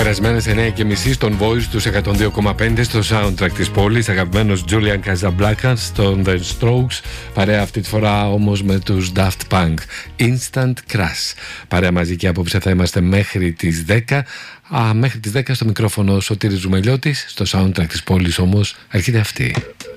Περασμένες 9:30 στον Voice τους 102,5 στο soundtrack της πόλης. Αγαπημένος Julian Casablancas στον The Strokes. Παρέα αυτή τη φορά όμως με τους Daft Punk. Instant Crush. Παρέα μαζί και απόψε θα είμαστε μέχρι τις 10. Μέχρι τις 10 στο μικρόφωνο Σωτήρης Ζουμελιώτης. Στο soundtrack της πόλης όμως έρχεται αυτή.